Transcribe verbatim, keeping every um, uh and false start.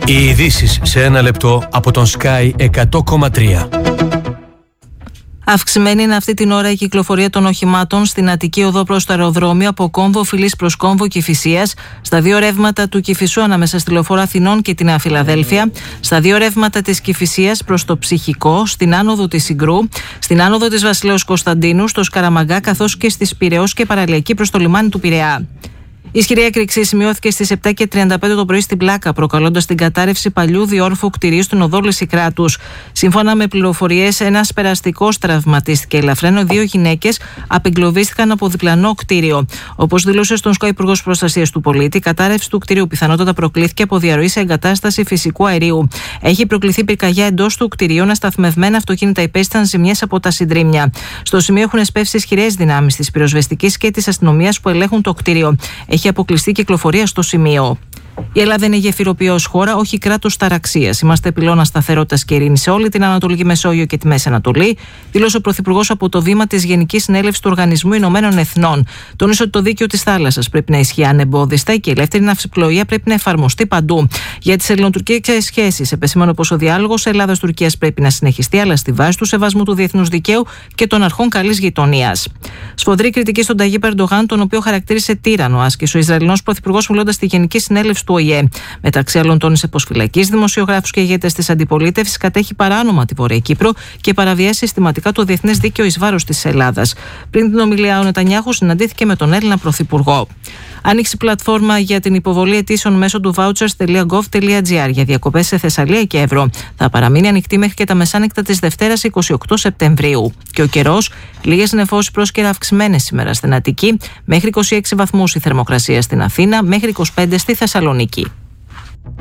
Οι ειδήσεις σε ένα λεπτό από τον Sky εκατό κόμμα τρία. Αυξημένη είναι αυτή την ώρα η κυκλοφορία των οχημάτων στην Αττική Οδό προς το αεροδρόμιο από Κόμβο Φυλής προς Κόμβο Κηφισίας, στα δύο ρεύματα του Κηφισού ανάμεσα στη Λεωφόρο Αθηνών και τη Νέα Φιλαδέλφια, στα δύο ρεύματα της Κηφισίας προς το Ψυχικό, στην άνοδο της Συγκρού, στην άνοδο της Βασιλέως Κωνσταντίνου, στο Σκαραμαγκά καθώς και στις Πειραιώς και παραλιακή προς το λιμάνι του Πειραιά. Ισχυρή έκρηξη σημειώθηκε στις επτά και τριάντα πέντε το πρωί στην Πλάκα, προκαλώντας την κατάρρευση παλιού διόρφου κτηρίου στην οδό Λυσικράτους. Σύμφωνα με πληροφορίες, ένας περαστικός τραυματίστηκε ελαφρά, ενώ δύο γυναίκες απεγκλωβίστηκαν από διπλανό κτίριο. Όπως δήλωσε στον ΣΚΟ Υπουργός Προστασίας του Πολίτη, η κατάρρευση του κτίριου πιθανότατα προκλήθηκε από διαρροή σε εγκατάσταση φυσικού αερίου. Έχει προκληθεί πυρκαγιά εντός του κτιρίου, σταθμευμένα αυτοκίνητα υπέστησαν ζημιές από τα συντρίμμια. Στο σημείο έχουν εσπεύσει ισχυρές δυνάμεις της πυροσβεστικής και της αστυνομίας που ελέγχουν το κτίριο. Έχει αποκλειστεί κυκλοφορία στο σημείο. Η Ελλάδα είναι γεφυροποιός χώρα, όχι κράτος ταραξίας. Είμαστε πυλώνα σταθερότητας και ειρήνης σε όλη την Ανατολική Μεσόγειο και τη Μέση Ανατολή, δήλωσε ο Πρωθυπουργός από το βήμα της Γενικής Συνέλευσης του Οργανισμού Ηνωμένων Εθνών. Τόνισε ότι το δίκαιο της θάλασσας πρέπει να ισχύει ανεμπόδιστα και η ελεύθερη ναυσιπλοεία πρέπει να εφαρμοστεί παντού. Για τις ελληνοτουρκικές σχέσεις, επεσήμανε πως ο διάλογος Ελλάδα-Τουρκίας πρέπει να συνεχιστεί, αλλά στη βάση του σεβασμού του διεθνούς δικαίου και των αρχών καλής γειτονίας. Σφοδρή κριτική στον Ταγίπ Ερντογάν, τον οποίο χαρακτήρισε τύρανο, άσκησε ο Ισραηλινός Πρωθυπουργός μιλώντας στη Γενική Συνέλευση του Ο Η Ε. Μεταξύ άλλων, τόνισε πως φυλακίζει δημοσιογράφους και ηγέτες της αντιπολίτευσης, κατέχει παράνομα τη Βόρεια Κύπρο και παραβιάζει συστηματικά το διεθνές δίκαιο εις βάρος της Ελλάδας. Πριν την ομιλία, ο Νετανιάχου συναντήθηκε με τον Έλληνα Πρωθυπουργό. Άνοιξε πλατφόρμα για την υποβολή αιτήσεων μέσω του vouchers τελεία gov τελεία gr για διακοπές σε Θεσσαλία και Εύρο. Θα παραμείνει ανοιχτή μέχρι και τα μεσάνυχτα της Δευτέρας εικοστή ογδόη Σεπτεμβρίου. Και ο καιρός, λίγες νεφώσεις πρόσκαιρα αυξημένες σήμερα στην Αττική, μέχρι είκοσι έξι βαθμούς η θερμοκρασία στην Αθήνα, μέχρι είκοσι πέντε στη Θεσσαλονίκη.